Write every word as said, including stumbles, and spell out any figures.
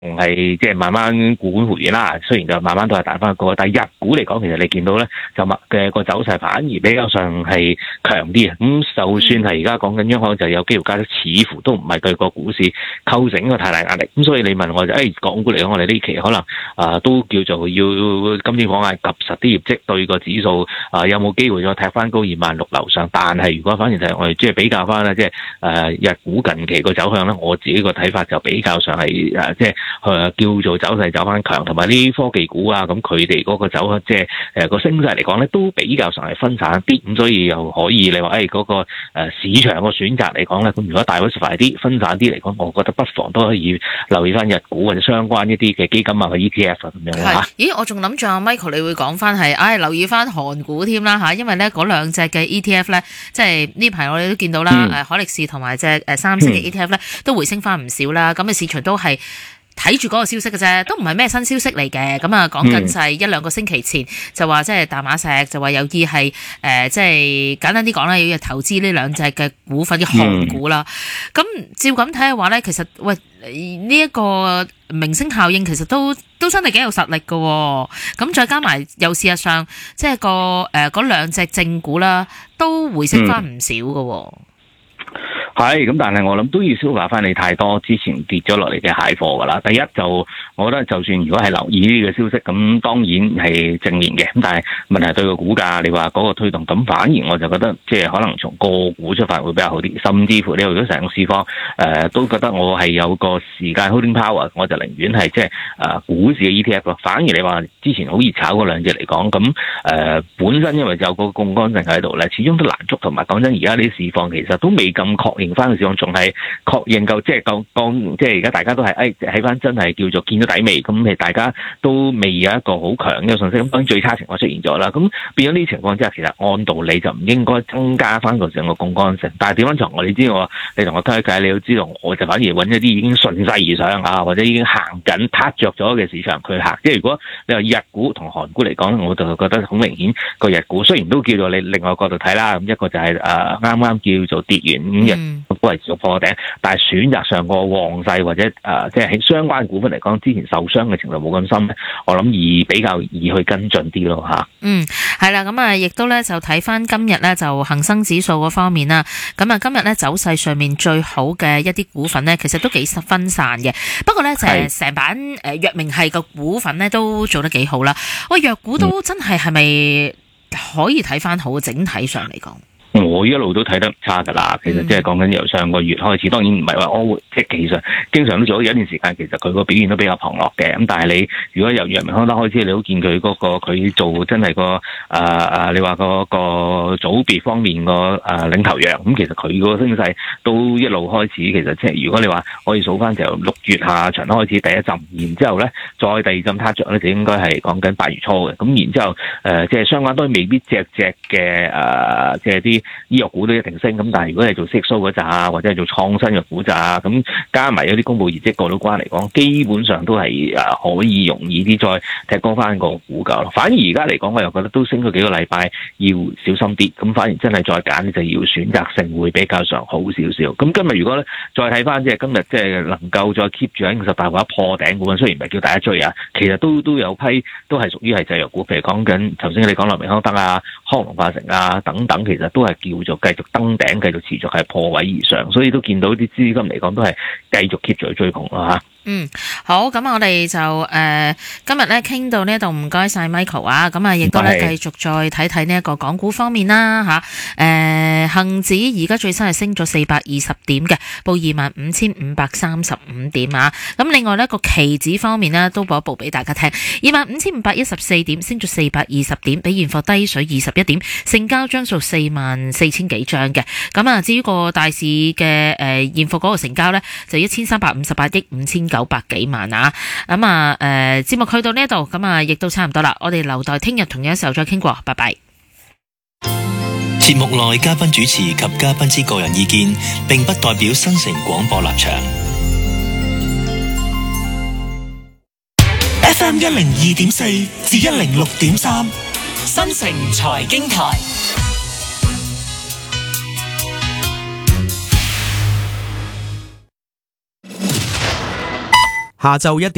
係即係慢慢固本回元啦，雖然就慢慢都係彈翻個，但係日股嚟講，其實你見到咧就物嘅個走勢反而比較上係強啲啊。咁就算係而家講緊央行就有機會加息，似乎都唔係對個股市構成一個太大壓力。咁所以你問我就誒、哎、港股嚟講，我哋呢期可能啊、呃、都叫做要今天講下及實啲業績對個指數啊、呃、有冇機會再踢翻高二萬六樓上？但係如果反而就係我哋即係比較翻咧，即係誒日股近期個走向咧，我自己個睇法就比較上係誒即係。誒叫做走勢走翻強，同埋啲科技股啊，咁佢哋嗰個走即係誒個升勢嚟講咧，都比較上係分散一啲，咁所以又可以你話誒嗰個市場個選擇嚟講咧，咁如果大位快啲分散啲嚟講，我覺得不妨都可以留意翻日股或者相關一啲嘅基金啊、E T F 啊咁樣啦。 咦，我仲諗住阿 Michael 你會講翻係，唉、哎、留意翻韓股添啦嚇，因為咧嗰兩隻嘅 E T F 咧，即係呢排我哋都見到啦，誒、嗯、海力士同埋隻誒三星嘅 E T F 咧、嗯、都回升翻唔少啦，咁嘅市場都係睇住嗰個消息嘅啫，都唔係咩新消息嚟嘅。咁啊，講緊就係一兩個星期前就話，即係淡馬錫就話有意係誒，即係簡單啲講啦，要投資呢兩隻嘅股份嘅韓股啦。咁、嗯、照咁睇嘅話咧，其實喂呢一、這個明星效應其實都都真係幾有實力嘅、哦。咁再加埋又事實上，即係個誒嗰兩隻正股啦，都回升翻唔少嘅、哦。嗯係咁，但係我諗都要消化翻你太多之前跌咗落嚟嘅蟹貨噶啦。第一就，我覺得就算如果係留意呢個消息，咁當然係正面嘅。咁但係問題對個股價，你話嗰個推動，咁反而我就覺得即係可能從個股出發會比較好啲。甚至乎你如果成個市況誒、呃、都覺得我係有個時間 holding power，我就寧願係即係誒股市嘅 E T F 咯。反而你話之前好熱炒嗰兩隻嚟講，咁誒、呃、本身因為有個槓桿性喺度咧，始終都難捉。同埋講真，而家啲市況其實都未咁確認翻嘅時候，仲係確認夠，即係講講，即係而家大家都係誒喺翻真係叫做見到底未？咁係大家都未有一個好強嘅信息。咁當然最差情況出現咗啦。咁變咗呢啲情況之下，其實按道理就唔應該增加翻個成個槓桿性。但係點樣從我你知我，你同我推介，你都知道，我就反而揾一啲已經順勢而上啊，或者已經行緊撻着咗嘅市場去行。即係如果你話日股同韓股嚟講，我就覺得好明顯個日股雖然都叫做你另外角度睇啦，咁一個就係誒啱啱叫做跌完五日。嗯都係做破頂，但係選擇上個旺勢或者誒、呃，即係喺相關股份嚟講，之前受傷嘅程度冇咁深咧，我諗易比較易去跟進啲咯嚇。 嗯，係啦，咁啊，亦都咧就睇翻今日咧就恆生指數嗰方面啦。咁啊，今日咧走勢上面最好嘅一啲股份咧，其實都幾分散嘅。不過咧就係成版誒藥明系嘅股份咧都做得幾好啦。喂，藥股都真係係咪可以睇翻好？整體上嚟講？ 我一路都睇得唔差㗎啦，其實即係講緊由上個月開始，當然唔係話我會即係其實經常都做咗有一段時間，其實佢個表現都比較龐落嘅。咁但係你如果由藥明康德開始，你都見佢嗰、嗰個佢做真係個誒誒、呃，你話嗰個組別方面個誒、呃、領頭羊，咁其實佢個升勢都一路開始。其實即係如果你話可以數翻就六月下旬開始第一陣，然之後咧再第二陣撻着咧，就應該係講緊八月初嘅。咁然之後誒、呃，即係相關都未必隻隻嘅誒，即係啲。醫藥股都一定升，咁但係如果係做息蘇嗰扎，或者係做創新嘅股扎，咁加埋有啲公佈業績過到關嚟講，基本上都係誒可以容易啲再踢高翻個股價咯。反而而家嚟講，我又覺得都升咗幾個禮拜，要小心啲。咁反而真係再揀就要選擇性會比較上好少少。咁今日如果咧再睇翻即係今日即係能夠再 keep 住喺五十大或者破頂股份，雖然唔係叫大家追啊，其實都都有批都係屬於係製藥股，譬如講緊頭先你講藥明康德啊、康龍化成啊等等，其實都係叫做繼續登頂，繼續持續係破位而上，所以都見到啲資金嚟講都係繼續 keep 住去追捧啦嚇。 嗯，好，咁我哋就誒、呃、今日咧傾到呢度，唔該晒 Michael 啊，咁啊亦都咧繼續再睇睇呢一個港股方面啦吓，誒、呃、恒指而家最新係升咗四百二十點嘅，報二萬五千五百三十五點啊。咁另外呢個期指方面呢都報一報俾大家聽，二萬五千五百一十四點，升咗四百二十點，比現貨低水二十一點，成交張數四萬四千幾張嘅。咁啊至於個大市嘅誒、呃、現貨嗰個成交呢，就一千三百五十八億五千九百幾萬啊。咁啊誒節目去到呢度，咁啊亦都差唔多啦，我哋留待聽日同樣時候再傾過，拜拜。 節目內嘉賓主持及嘉賓之個人意見並不代表新城廣播立場。F M 一零二點四至一零六點三，新城財經台。 下晝一點。